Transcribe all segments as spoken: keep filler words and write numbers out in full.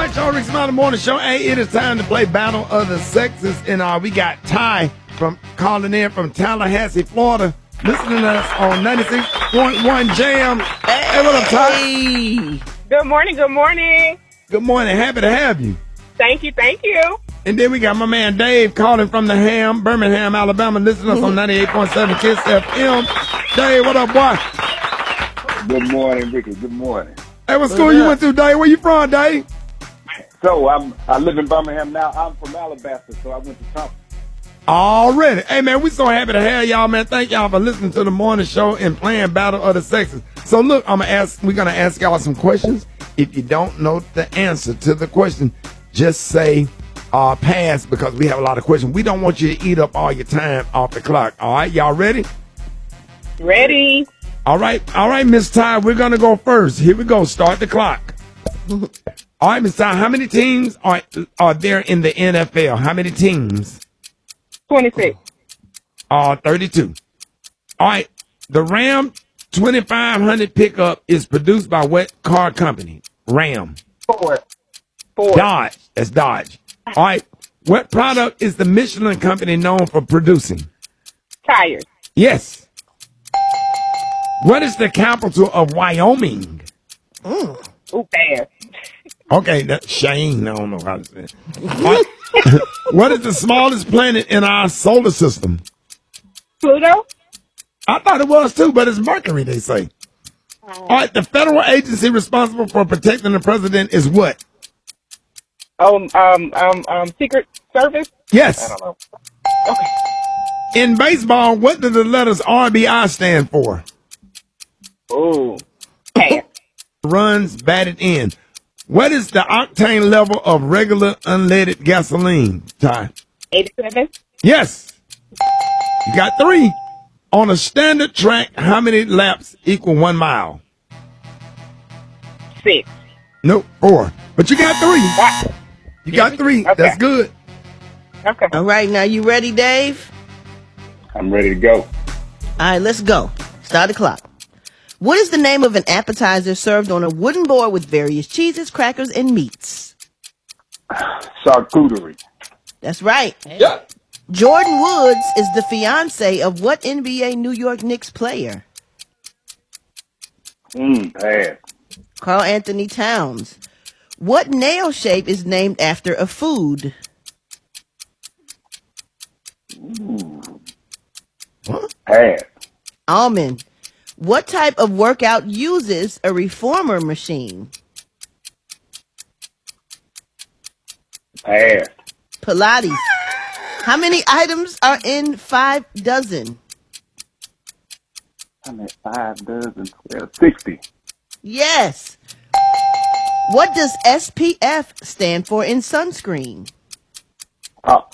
right, y'all, Rick Smiley Morning Show. Hey, it is time to play Battle of the Sexes. And uh, we got Ty from calling in from Tallahassee, Florida, listening to us on ninety-six point one Jam. Hey, hey, what up, Ty? Hey. Good morning, good morning. Good morning. Happy to have you. Thank you, thank you. And then we got my man Dave calling from the Ham, Birmingham, Alabama, listening to us on ninety-eight point seven Kiss F M. Dave, what up, boy? Good morning, Ricky. Good morning. Hey, what school you went to, Dave? Where you from, Dave? So I'm I live in Birmingham now. I'm from Alabama, so I went to Thompson. Already. Hey, man, we so happy to have y'all, man. Thank y'all for listening to the morning show and playing Battle of the Sexes. So look, I'm gonna ask. We're gonna ask y'all some questions. If you don't know the answer to the question, just say uh, pass, because we have a lot of questions. We don't want you to eat up all your time off the clock. All right, y'all ready? Ready. All right, all right, Miss Ty, we're gonna go first. Here we go. Start the clock. All right, Miss Ty, how many teams are are there in the N F L? How many teams? twenty-six. Uh, thirty-two. All right, the Ram twenty-five hundred pickup is produced by what car company? Ram. Ford. Ford. Dodge. That's Dodge. All right, what product is the Michelin company known for producing? Tires. Yes. What is the capital of Wyoming? Mm. Ooh, bad. Okay, that's Shane. I don't know how to say it. What, what is the smallest planet in our solar system? Pluto? I thought it was too, but it's Mercury, they say. All right, the federal agency responsible for protecting the president is what? Um, um, um, um, Secret Service? Yes. I don't know. Okay. In baseball, what do the letters R B I stand for? Ooh. Pass. Runs batted in. What is the octane level of regular unleaded gasoline, Ty? eighty-seven. Yes. You got three. On a standard track, how many laps equal one mile? Six. Nope, four. But you got three. You got three. Okay. That's good. Okay. All right, now you ready, Dave? I'm ready to go. All right, let's go. Start the clock. What is the name of an appetizer served on a wooden board with various cheeses, crackers, and meats? Charcuterie. That's right. Yeah. Jordan Woods is the fiance of what N B A New York Knicks player? Mm, pass. Karl Anthony Towns. What nail shape is named after a food? Ooh. Huh? Pass. Almond. What type of workout uses a reformer machine? Pass. Pilates. How many items are in five dozen? I'm at five dozen, twelve, sixty. Yes. What does S P F stand for in sunscreen? Oh.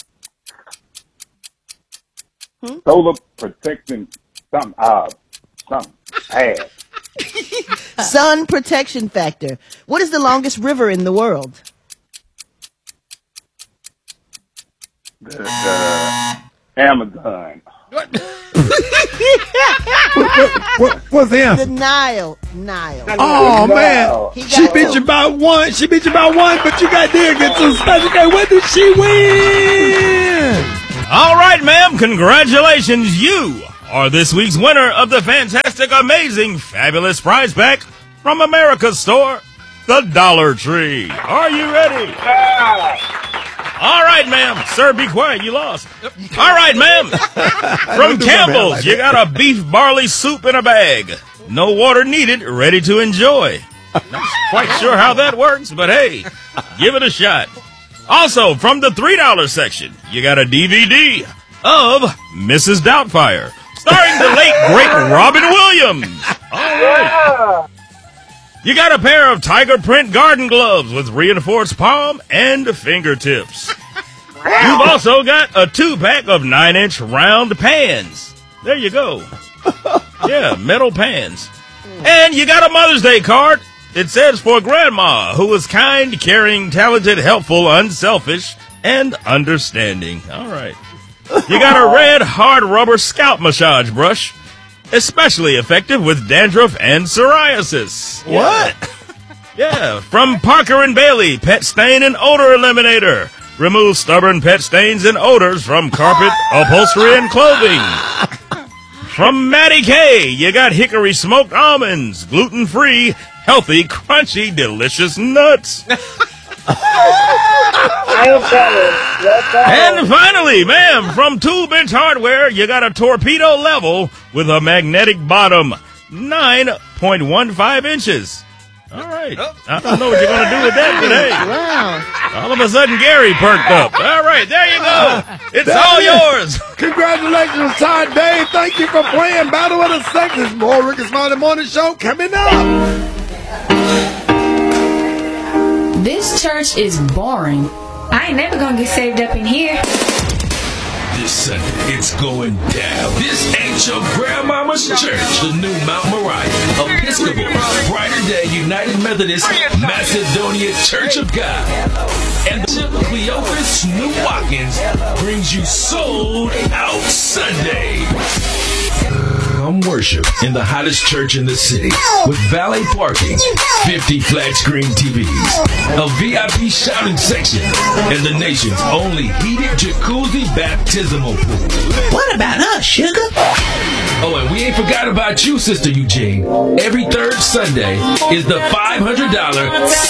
Hmm? Solar protection, something, uh, something, pass. Sun protection factor. What is the longest river in the world? The, the Amazon. What, what, what's the The answer? Nile. Nile. Oh, man. He got She beat two. you by one. She beat you by one, but you got there get to special K. What did she win? All right, ma'am. Congratulations. You are this week's winner of the fantastic, amazing, fabulous prize pack from America's store, the Dollar Tree. Are you ready? All right, ma'am. Sir, be quiet. You lost. All right, ma'am. From Campbell's, you got a beef barley soup in a bag. No water needed, ready to enjoy. Not quite sure how that works, but hey, give it a shot. Also, from the three dollar section, you got a D V D of Missus Doubtfire, starring the late, great Robin Williams. All right. You got a pair of tiger print garden gloves with reinforced palm and fingertips. You've also got a two-pack of nine-inch round pans. There you go. Yeah, metal pans. And you got a Mother's Day card. It says for Grandma, who is kind, caring, talented, helpful, unselfish, and understanding. All right. You got a red hard rubber scalp massage brush. Especially effective with dandruff and psoriasis. What? Yeah, from Parker and Bailey, Pet Stain and Odor Eliminator. Remove stubborn pet stains and odors from carpet, upholstery, and clothing. From Matty K, you got Hickory Smoked Almonds, gluten-free, healthy, crunchy, delicious nuts. And finally, ma'am, from Tool Bench Hardware, you got a torpedo level with a magnetic bottom, nine point one five inches. All right. I don't know what you're going to do with that today. Wow. All of a sudden, Gary perked up. All right, there you go. It's That's all it. yours. Congratulations, Todd Dave. Thank you for playing Battle of the Sexes. More Rick and Smiley Morning Show coming up. This church is boring. I ain't never gonna get saved up in here. This Sunday, it's going down. This ain't your grandmama's church. The new Mount Moriah, Episcopal, Brighter Day, United Methodist, Macedonia Church of God. And Bishop Cleophas Snoop Watkins brings you Sold Out Sunday. Come worship in the hottest church in the city with valet parking, fifty flat screen T Vs, a V I P shouting section, and the nation's only heated jacuzzi baptismal pool. What about us, sugar? Oh, and we ain't forgot about you, Sister Eugene. Every third Sunday is the five hundred dollars